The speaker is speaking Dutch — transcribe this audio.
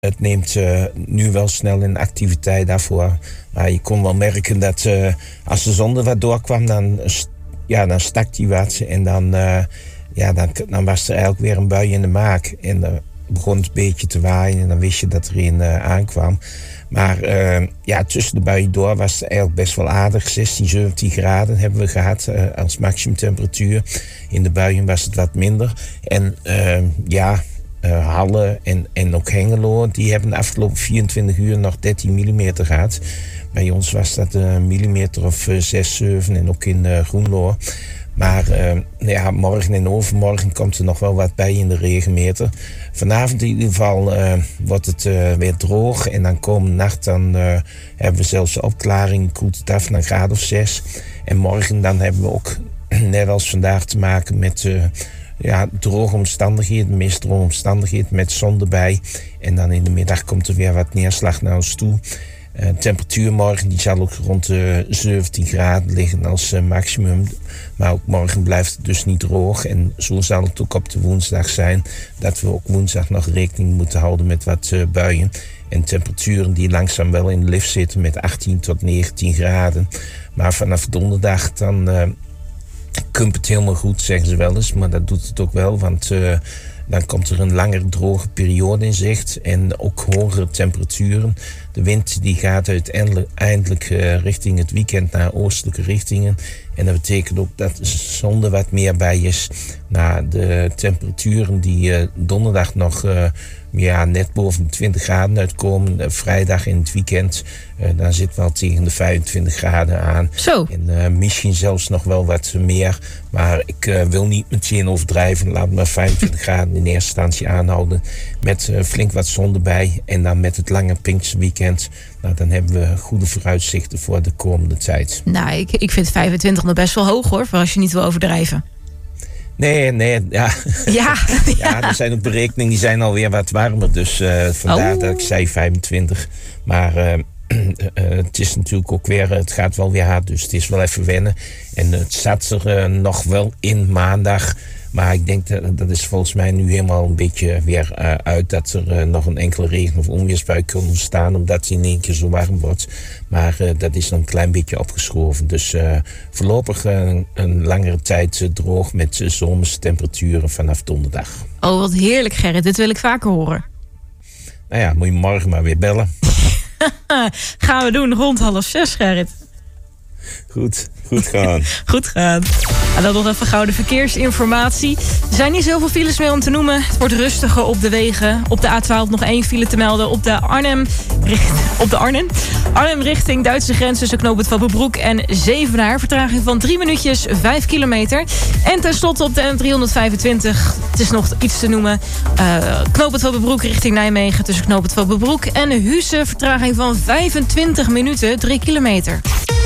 Het neemt nu wel snel in activiteit daarvoor. Maar je kon wel merken dat als de zon er wat doorkwam, dan stak die wat. En dan was er eigenlijk weer een bui in de maak. En dan begon het een beetje te waaien en dan wist je dat er een aankwam. Maar tussen de buien door was het eigenlijk best wel aardig. 16, 17 graden hebben we gehad als maximumtemperatuur. In de buien was het wat minder. En Halle en ook Hengelo, die hebben de afgelopen 24 uur nog 13 mm gehad. Bij ons was dat een millimeter of 6, 7 en ook in Groenlo. Maar morgen en overmorgen komt er nog wel wat bij in de regenmeter. Vanavond in ieder geval wordt het weer droog. En dan komende nacht hebben we zelfs de opklaring, koelt het af naar een graad of 6. En morgen dan hebben we ook, net als vandaag, te maken met droge omstandigheden, meest droge omstandigheden met zon erbij. En dan in de middag komt er weer wat neerslag naar ons toe. Temperatuur morgen die zal ook rond de 17 graden liggen als maximum. Maar ook morgen blijft het dus niet droog. En zo zal het ook op de woensdag zijn. Dat we ook woensdag nog rekening moeten houden met wat buien. En temperaturen die langzaam wel in de lift zitten met 18 tot 19 graden. Maar vanaf donderdag dan kumpt het helemaal goed, zeggen ze wel eens. Maar dat doet het ook wel, want dan komt er een langere droge periode in zicht. En ook hogere temperaturen. De wind die gaat uiteindelijk richting het weekend naar oostelijke richtingen. En dat betekent ook dat de zon er wat meer bij is. De temperaturen die donderdag nog net boven de 20 graden uitkomen. Vrijdag in het weekend, dan zit wel tegen de 25 graden aan. Zo. En misschien zelfs nog wel wat meer. Maar ik wil niet meteen overdrijven. Laat maar 25 graden in eerste instantie aanhouden. Met flink wat zon erbij. En dan met het lange Pinksterweekend. Dan hebben we goede vooruitzichten voor de komende tijd. Nou, ik vind 25 nog best wel hoog hoor. Voor als je niet wil overdrijven. Nee, ja. Ja, er zijn ook berekeningen die zijn alweer wat warmer. Dus vandaar dat ik zei 25. Maar het is natuurlijk ook weer, het gaat wel weer hard. Dus het is wel even wennen. En het zat er nog wel in maandag. Maar ik denk dat is volgens mij nu helemaal een beetje weer uit. Dat er nog een enkele regen- of onweersbui kan ontstaan. Omdat het in één keer zo warm wordt. Maar dat is dan een klein beetje opgeschoven. Dus voorlopig een langere tijd droog met zomerse temperaturen vanaf donderdag. Oh, wat heerlijk Gerrit. Dit wil ik vaker horen. Nou ja, moet je morgen maar weer bellen. Gaan we doen rond 5:30, Gerrit. Goed gaan. Goed gaan. En dan nog even gouden verkeersinformatie. Er zijn niet zoveel files meer om te noemen. Het wordt rustiger op de wegen. Op de A12 nog 1 file te melden. Op de Arnhem richting Duitse grens tussen knooppunt Vabbebroek en Zevenaar. Vertraging van 3 minuutjes, 5 kilometer. En tenslotte op de N325. Het is nog iets te noemen. Knooppunt Vabbebroek richting Nijmegen tussen knooppunt Vabbebroek en Husse. Vertraging van 25 minuten, 3 kilometer.